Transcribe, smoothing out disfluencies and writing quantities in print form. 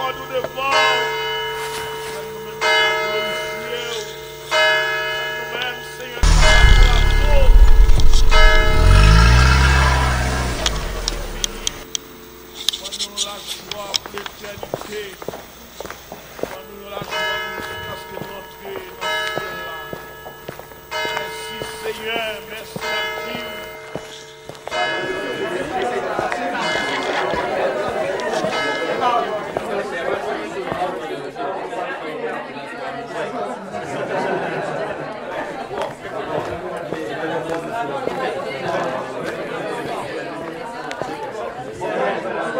nous devant. Ça nous-mêmes glorifier. Ça nous-mêmes, Seigneur, nous la joie pour l'éternité. Nous la joie parce que nous entrons dans ce ciel-là. Merci Seigneur, merci à Dieu.